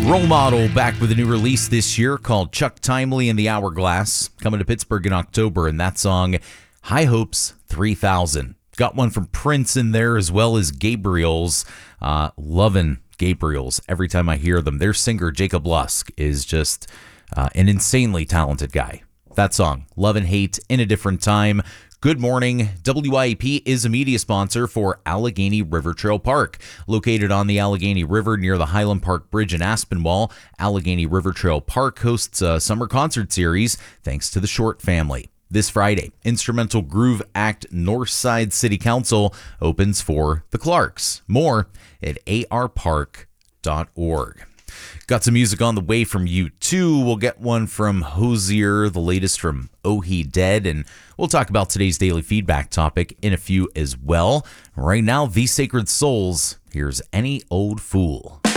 Role Model back with a new release this year called Chuck Timely and the Hourglass, coming to Pittsburgh in October, and that song, High Hopes 3000. Got one from Prince in there as well as Gabriel's. Loving Gabriel's every time I hear them. Their singer, Jacob Lusk, is just an insanely talented guy. That song, Love and Hate in a Different Time. Good morning. WIAP is a media sponsor for Allegheny River Trail Park. Located on the Allegheny River near the Highland Park Bridge in Aspinwall, Allegheny River Trail Park hosts a summer concert series thanks to the Short family. This Friday, instrumental groove act Northside City Council opens for the Clarks. More at arpark.org. Got some music on the way from U2. We'll get one from Hozier, the latest from Oh He Dead, and we'll talk about today's daily feedback topic in a few as well. Right now, The Sacred Souls. Here's Any Old Fool.